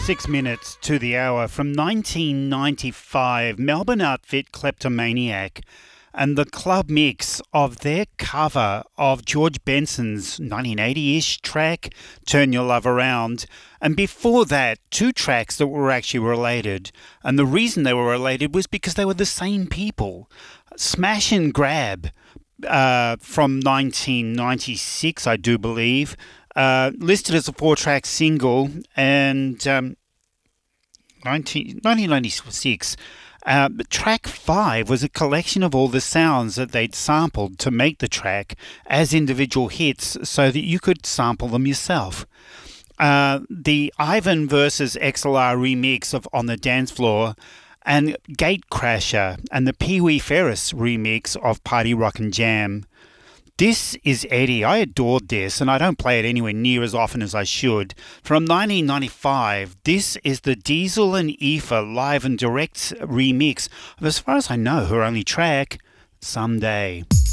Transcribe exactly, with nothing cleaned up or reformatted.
Six minutes to the hour from nineteen ninety-five, Melbourne outfit Kleptomaniac and the club mix of their cover of George Benson's nineteen eighty-ish track, Turn Your Love Around. And before that, two tracks that were actually related. And the reason they were related was because they were the same people. Smash and Grab uh, from nineteen ninety-six, I do believe. Uh, listed as a four-track single, and um, nineteen ninety-six. Uh, but track five was a collection of all the sounds that they'd sampled to make the track as individual hits so that you could sample them yourself. Uh, the Ivan versus X L R remix of On the Dance Floor, and Gatecrasher and the Pee Wee Ferris remix of Party Rockin' Jam. This is Eddie. I adored this, and I don't play it anywhere near as often as I should. From nineteen ninety-five, this is the Diesel and Aoife live and direct remix of, as far as I know, her only track, Someday.